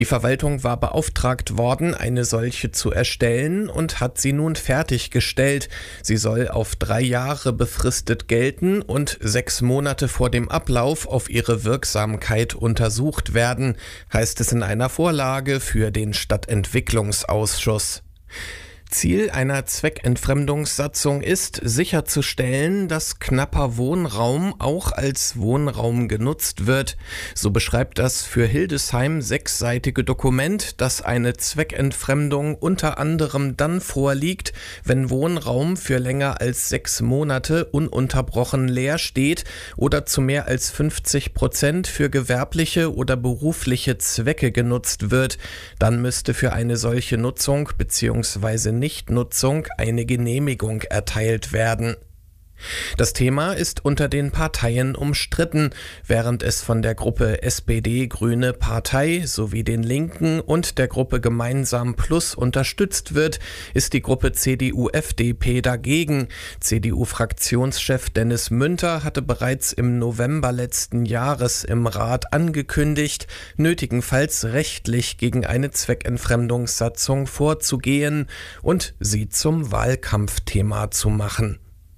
Die Verwaltung war beauftragt worden, eine solche zu erstellen und hat sie nun fertiggestellt. Sie soll auf 3 Jahre befristet gelten und 6 Monate vor dem Ablauf auf ihre Wirksamkeit untersucht werden, heißt es in einer Vorlage für den Stadtentwicklungsausschuss. Ziel einer Zweckentfremdungssatzung ist, sicherzustellen, dass knapper Wohnraum auch als Wohnraum genutzt wird. So beschreibt das für Hildesheim 6-seitige Dokument, dass eine Zweckentfremdung unter anderem dann vorliegt, wenn Wohnraum für länger als 6 Monate ununterbrochen leer steht oder zu mehr als 50% für gewerbliche oder berufliche Zwecke genutzt wird. Dann müsste für eine solche Nutzung bzw. Nichtnutzung eine Genehmigung erteilt werden. Das Thema ist unter den Parteien umstritten. Während es von der Gruppe SPD-Grüne Partei sowie den Linken und der Gruppe Gemeinsam Plus unterstützt wird, ist die Gruppe CDU-FDP dagegen. CDU-Fraktionschef Dennis Münter hatte bereits im November letzten Jahres im Rat angekündigt, nötigenfalls rechtlich gegen eine Zweckentfremdungssatzung vorzugehen und sie zum Wahlkampfthema zu machen.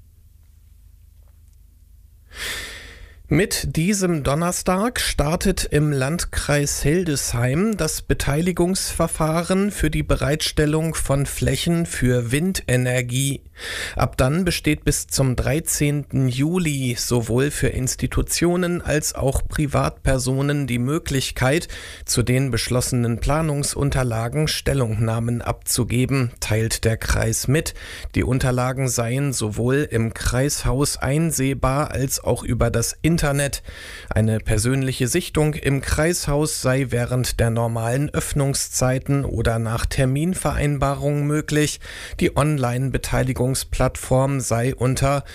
Mit diesem Donnerstag startet im Landkreis Hildesheim das Beteiligungsverfahren für die Bereitstellung von Flächen für Windenergie. Ab dann besteht bis zum 13. Juli sowohl für Institutionen als auch Privatpersonen die Möglichkeit, zu den beschlossenen Planungsunterlagen Stellungnahmen abzugeben, teilt der Kreis mit. Die Unterlagen seien sowohl im Kreishaus einsehbar als auch über das Internet. Eine persönliche Sichtung im Kreishaus sei während der normalen Öffnungszeiten oder nach Terminvereinbarung möglich. Die Online-Beteiligungsplattform sei unter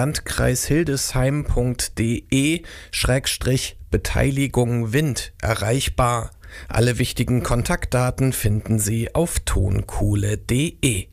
landkreishildesheim.de/Beteiligung Wind erreichbar. Alle wichtigen Kontaktdaten finden Sie auf tonkuhle.de.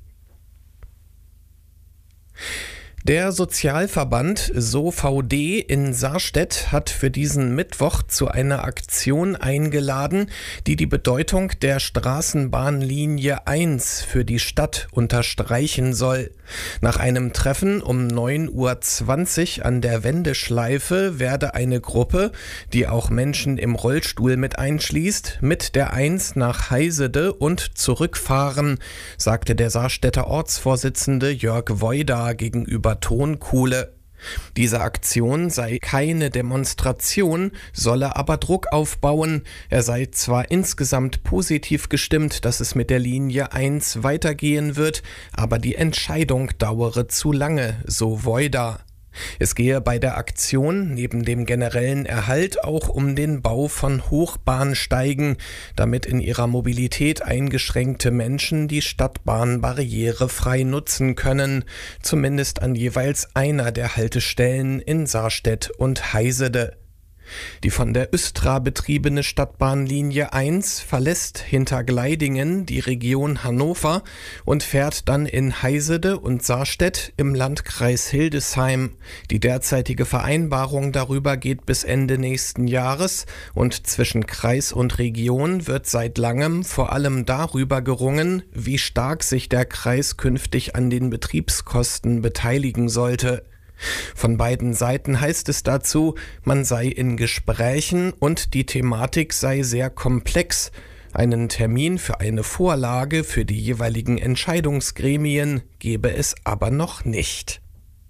Der Sozialverband SoVD in Sarstedt hat für diesen Mittwoch zu einer Aktion eingeladen, die die Bedeutung der Straßenbahnlinie 1 für die Stadt unterstreichen soll. Nach einem Treffen um 9:20 Uhr an der Wendeschleife werde eine Gruppe, die auch Menschen im Rollstuhl mit einschließt, mit der 1 nach Heisede und zurückfahren, sagte der Sarstedter Ortsvorsitzende Jörg Woida gegenüber Tonkuhle. Diese Aktion sei keine Demonstration, solle aber Druck aufbauen. Er sei zwar insgesamt positiv gestimmt, dass es mit der Linie 1 weitergehen wird, aber die Entscheidung dauere zu lange, so Woida. Es gehe bei der Aktion neben dem generellen Erhalt auch um den Bau von Hochbahnsteigen, damit in ihrer Mobilität eingeschränkte Menschen die Stadtbahn barrierefrei nutzen können, zumindest an jeweils einer der Haltestellen in Sarstedt und Heisede. Die von der Östra betriebene Stadtbahnlinie 1 verlässt hinter Gleidingen die Region Hannover und fährt dann in Heisede und Sarstedt im Landkreis Hildesheim. Die derzeitige Vereinbarung darüber geht bis Ende nächsten Jahres und zwischen Kreis und Region wird seit langem vor allem darüber gerungen, wie stark sich der Kreis künftig an den Betriebskosten beteiligen sollte. Von beiden Seiten heißt es dazu, man sei in Gesprächen und die Thematik sei sehr komplex. Einen Termin für eine Vorlage für die jeweiligen Entscheidungsgremien gebe es aber noch nicht.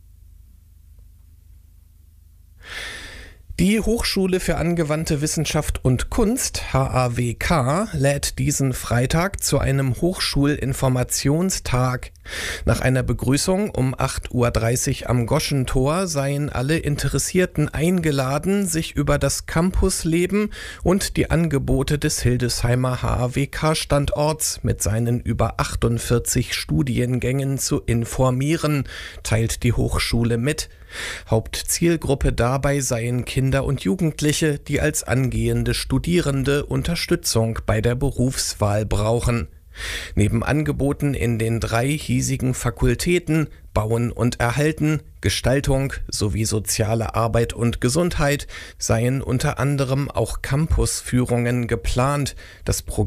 Die Hochschule für angewandte Wissenschaft und Kunst, HAWK, lädt diesen Freitag zu einem Hochschulinformationstag. Nach einer Begrüßung um 8:30 Uhr am Goschentor seien alle Interessierten eingeladen, sich über das Campusleben und die Angebote des Hildesheimer HAWK-Standorts mit seinen über 48 Studiengängen zu informieren, teilt die Hochschule mit. Hauptzielgruppe dabei seien Kinder und Jugendliche, die als angehende Studierende Unterstützung bei der Berufswahl brauchen. Neben Angeboten in den 3 hiesigen Fakultäten Bauen und Erhalten, Gestaltung sowie Soziale Arbeit und Gesundheit seien unter anderem auch Campusführungen geplant. Das Programm